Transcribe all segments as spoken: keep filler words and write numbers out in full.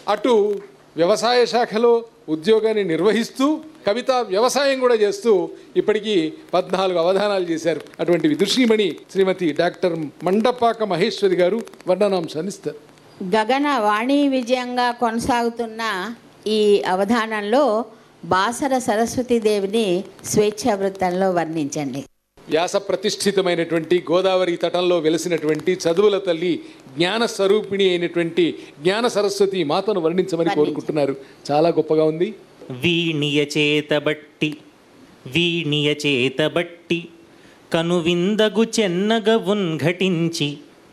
అటు వ్యవసాయ శాఖలో ఉద్యోగాన్ని నిర్వహిస్తూ కవిత వ్యవసాయం కూడా చేస్తూ ఇప్పటికీ పద్నాలుగు అవధానాలు చేశారు. అటువంటి విదుషీమణి శ్రీమతి డాక్టర్ మండపాక మహేశ్వరి గారు వర్ణనాంశాన్ని ఇస్తారు. గగన వాణి విజయంగా కొనసాగుతున్న ఈ అవధానంలో బాసర సరస్వతీదేవిని స్వేచ్ఛా వృత్తంలో వర్ణించండి. వ్యాస ప్రతిష్ఠితమైనటువంటి గోదావరి తటంలో వెలిసినటువంటి చదువుల తల్లి జ్ఞాన స్వరూపిణి అయినటువంటి జ్ఞాన సరస్వతి మాతను వర్ణించమని కోరుకుంటున్నారు. చాలా గొప్పగా ఉంది. వీణియ చేతబట్టి వీణియ చేతబట్టి కనువిందగు చెన్నగ ఉన్ఘటించి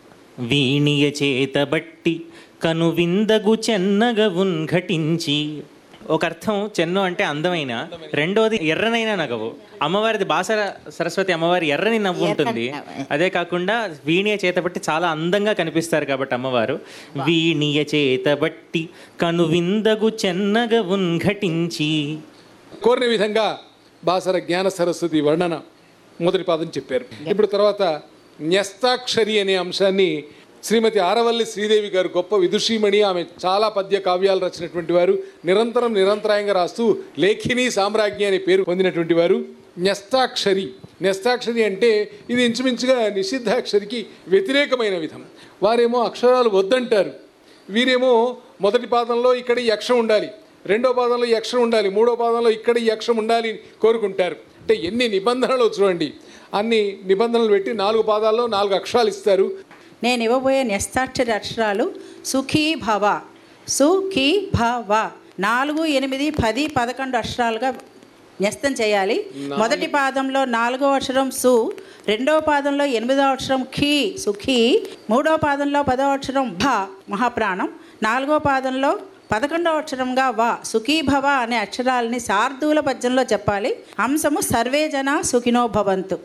వీణియ చేతబట్టి కనువిందగు చెన్నగ ఉన్ఘటించి. ఒక అర్థం చెన్ను అంటే అందమైన, రెండోది ఎర్రనైన నగవు. అమ్మవారిది బాసర సరస్వతి అమ్మవారి ఎర్రని నవ్వు ఉంటుంది. అదే కాకుండా వీణియ చేతబట్టి చాలా అందంగా కనిపిస్తారు కాబట్టి అమ్మవారు వీణియ చేతబట్టి కనువిందగు చెన్నగ ఉన్ఘటించి. కోరిన విధంగా బాసర జ్ఞాన సరస్వతి వర్ణన మొదటి పాదం చెప్పారు. ఇప్పుడు తర్వాత న్యస్తాక్షరి అనే అంశాన్ని శ్రీమతి ఆరవల్లి శ్రీదేవి గారు గొప్ప విదుషీమణి. ఆమె చాలా పద్య కావ్యాలు రచినటువంటి వారు, నిరంతరం నిరంతరాయంగా రాస్తూ లేఖిని సామ్రాజ్ఞి అనే పేరు పొందినటువంటి వారు. న్యస్తాక్షరి న్యస్తాక్షరి అంటే ఇది ఇంచుమించుగా నిషిద్ధాక్షరికి వ్యతిరేకమైన విధం. వారేమో అక్షరాలు వద్దంటారు, వీరేమో మొదటి పాదంలో ఇక్కడ ఈ అక్షరం ఉండాలి, రెండో పాదంలో ఈ అక్షరం ఉండాలి, మూడో పాదంలో ఇక్కడ ఈ అక్షరం ఉండాలి కోరుకుంటారు. అంటే ఎన్ని నిబంధనలు చూడండి. అన్ని నిబంధనలు పెట్టి నాలుగు పాదాల్లో నాలుగు అక్షరాలు ఇస్తారు. నేను ఇవ్వబోయే న్యస్తాక్షరి అక్షరాలు సుఖీ భవ, సుఖీ భవ. నాలుగు ఎనిమిది పది పదకొండు అక్షరాలుగా న్యస్తం చేయాలి. మొదటి పాదంలో నాలుగో అక్షరం సు, రెండవ పాదంలో ఎనిమిదో అక్షరం ఖీ సుఖీ, మూడో పాదంలో పదో అక్షరం భ మహాప్రాణం, నాలుగో పాదంలో పదకొండవ అక్షరంగా వా సుఖీభవ అనే అక్షరాలని శార్దూల పద్యంలో చెప్పాలి. అంశము సర్వే జన సుఖినో భవంతు.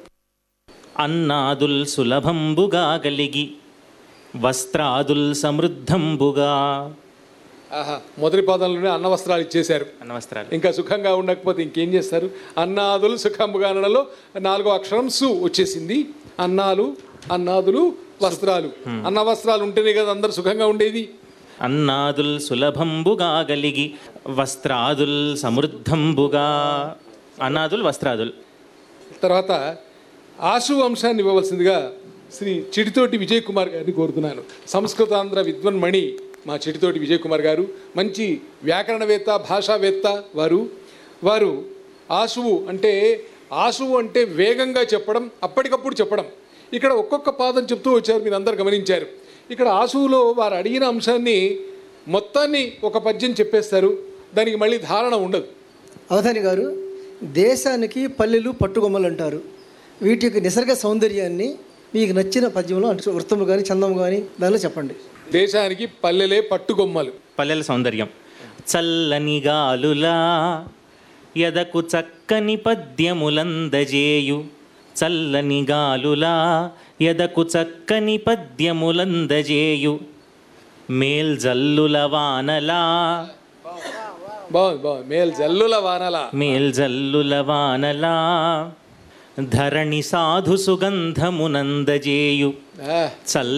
అన్నాదుల్ సులభంబుగా కలిగి వస్త్రాదుల్ సమృద్ధంబుగా. ఆహా, మొదటి పాదంలోనే అన్న వస్త్రాలు ఇచ్చేశారు. అన్న వస్త్రాలు ఇంకా సుఖంగా ఉండకపోతే ఇంకేం చేస్తారు? అన్నాదులు సుఖంబుగా అనడంలో నాలుగో అక్షరం సు వచ్చేసింది. అన్నాలు, అన్నాదులు, వస్త్రాలు. అన్న వస్త్రాలు ఉంటేనే కదా అందరు సుఖంగా ఉండేది. అన్నాదుల్ సులభంబుగా కలిగి వస్త్రాదుల్ సమృద్ధంబుగా. అన్నాదుల్ వస్త్రాదుల్. తర్వాత ఆశు అంశాన్ని ఇవ్వవలసిందిగా శ్రీ చిడితోటి విజయ్ కుమార్ గారిని కోరుతున్నాను. సంస్కృతాంధ్ర విద్వన్మణి మా చిడితోటి విజయ్ కుమార్ గారు మంచి వ్యాకరణవేత్త, భాషావేత్త. వారు వారు ఆశువు అంటే ఆశువు అంటే వేగంగా చెప్పడం, అప్పటికప్పుడు చెప్పడం. ఇక్కడ ఒక్కొక్క పాదం చెప్తూ వచ్చారు, మీరు అందరు గమనించారు. ఇక్కడ ఆశువులో వారు అడిగిన అంశాన్ని మొత్తాన్ని ఒక పద్యం చెప్పేస్తారు, దానికి మళ్ళీ ధారణ ఉండదు. అవధాని గారు, దేశానికి పల్లెలు పట్టుకొమ్మలు అంటారు. వీటి యొక్క నిసర్గ సౌందర్యాన్ని మీకు నచ్చిన పద్యంలో అంటే వృత్తము కానీ చందము కానీ దానిలో చెప్పండి. దేశానికి పల్లెలే పట్టుకొమ్మలు. పల్లెల సౌందర్యం. చల్లని గాలులా ఎదకు చక్కని పద్యములందజేయు, చల్లని గాలులా ఎదకు చక్కని పద్యములందజేయు, మేల్జల్లుల వానలా. బాగుంది బాగుంది. మేల్జల్లుల వానలా మేల్జల్లుల వానలా ధరణి సాధు సుగంధమునందజేయు, చల్ల